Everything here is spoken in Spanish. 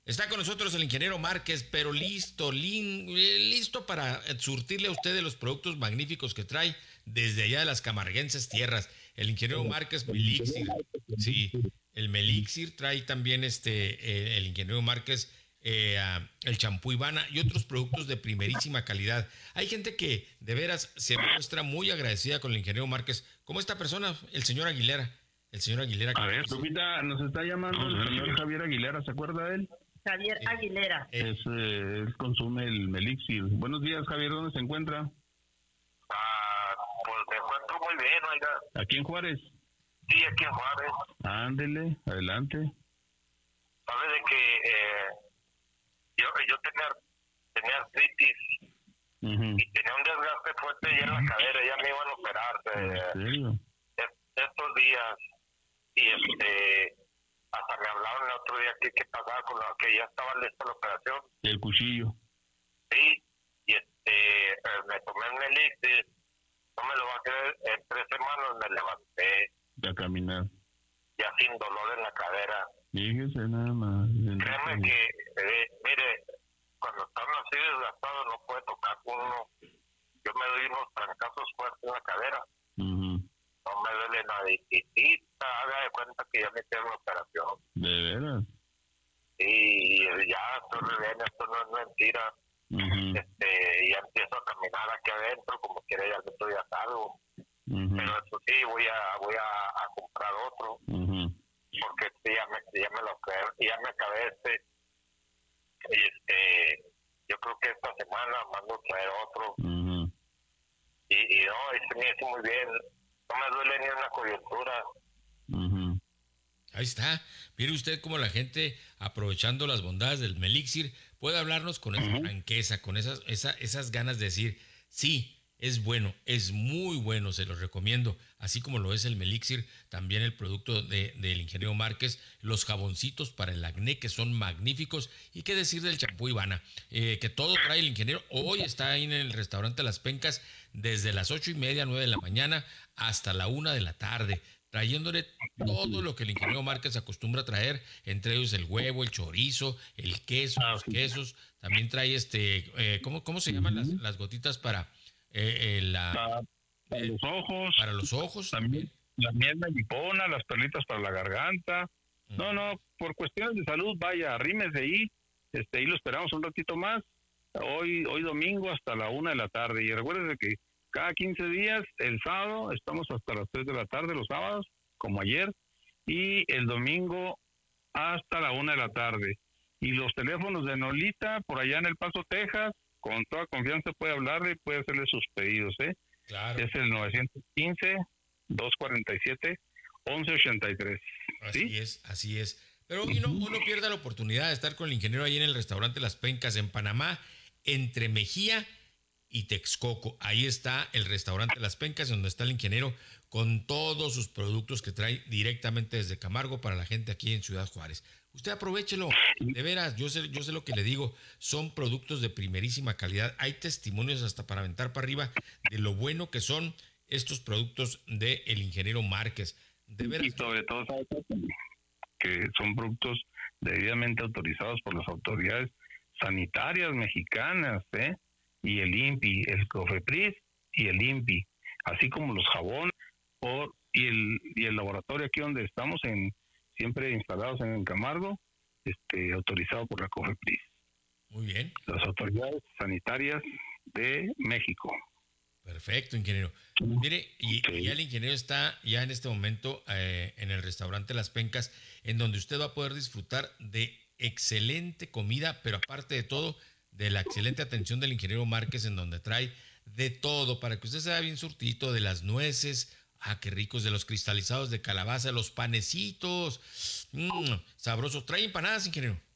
Está con nosotros el ingeniero Márquez, pero listo para surtirle a usted de los productos magníficos que trae desde allá de las camarguenses tierras. El ingeniero Márquez Melixir, sí, el Melixir trae también el ingeniero Márquez el champú Ivana y otros productos de primerísima calidad. Hay gente que de veras se muestra muy agradecida con el ingeniero Márquez, como esta persona, el señor Aguilera. El señor Aguilera. A ver, Lupita, nos está llamando el señor Javier Aguilera, ¿se acuerda de él? Javier Aguilera. Él consume el Melixir. Buenos días, Javier, ¿dónde se encuentra? Pues me encuentro muy bien, oiga. ¿Aquí en Juárez? Sí, aquí en Juárez. Ándele, adelante. Sabe de que yo tenía artritis y tenía un desgaste fuerte ya en la cadera, ya me iban a operar ¿En serio? estos días y hasta me hablaron el otro día que pasaba con lo que ya estaba lista la operación. El cuchillo. Sí, y me tomé un elixir, no me lo va a creer, en 3 semanas me levanté A caminar. ya sin dolor en la cadera. Fíjese nada más. Créeme que, mire, cuando está uno así desgastado no puede tocar uno. Yo me doy unos trancazos fuertes en la cadera. No me duele nada. Y haga de cuenta que ya me hicieron una operación. ¿De veras? Y ya estoy re bien, esto no es mentira. Ya empiezo a caminar aquí adentro, como quiera ya adentro ya salgo. Pero eso sí, voy a comprar otro. Porque ya me lo creo, ya me acabé yo creo que esta semana mando a traer otro. Y no, me hizo muy bien. No me duele ni una coyuntura. Ahí está. Mire usted cómo la gente, aprovechando las bondades del Melixir, puede hablarnos con esa franqueza, con esas ganas de decir, sí, es bueno, es muy bueno, se los recomiendo. Así como lo es el Melixir, también el producto del ingeniero Márquez, los jaboncitos para el acné que son magníficos. Y qué decir del champú Ivana, que todo trae el ingeniero. Hoy está ahí en el restaurante Las Pencas desde las 8:30, 9 de la mañana hasta la 1 de la tarde. Trayéndole todo lo que el ingeniero Márquez acostumbra a traer, entre ellos el huevo, el chorizo, el queso, los quesos. También trae ¿cómo se llaman las gotitas para para los ojos? Para los ojos también. La miel melipona, las perlitas para la garganta. No, por cuestiones de salud, vaya, arrímese ahí. Ahí lo esperamos un ratito más. Hoy domingo hasta la 1 de la tarde. Y recuerden que cada 15 días, el sábado, estamos hasta las 3 de la tarde, los sábados, como ayer, y el domingo hasta la 1 de la tarde. Y los teléfonos de Nolita, por allá en El Paso, Texas, con toda confianza puede hablarle y puede hacerle sus pedidos, Claro. Es el 915-247-1183. Así es. Pero uno pierda la oportunidad de estar con el ingeniero ahí en el restaurante Las Pencas, en Panamá, entre Mejía y Texcoco. Ahí está el restaurante Las Pencas, donde está el ingeniero con todos sus productos que trae directamente desde Camargo para la gente aquí en Ciudad Juárez. Usted aprovéchelo, de veras, yo sé lo que le digo, son productos de primerísima calidad. Hay testimonios hasta para aventar para arriba de lo bueno que son estos productos del ingeniero Márquez. De veras. Y sobre todo, ¿sabes? Que son productos debidamente autorizados por las autoridades sanitarias mexicanas, y el INPI, el COFEPRIS y el INPI, así como los jabones y el laboratorio aquí donde estamos, siempre instalados en Camargo, autorizado por la COFEPRIS. Muy bien. Las autoridades sanitarias de México. Perfecto, ingeniero. Mire, y ya el ingeniero está ya en este momento en el restaurante Las Pencas, en donde usted va a poder disfrutar de excelente comida, pero aparte de todo, de la excelente atención del ingeniero Márquez, en donde trae de todo para que usted se vea bien surtidito, de las nueces, qué ricos, de los cristalizados de calabaza, los panecitos, sabrosos. ¿Trae empanadas, ingeniero?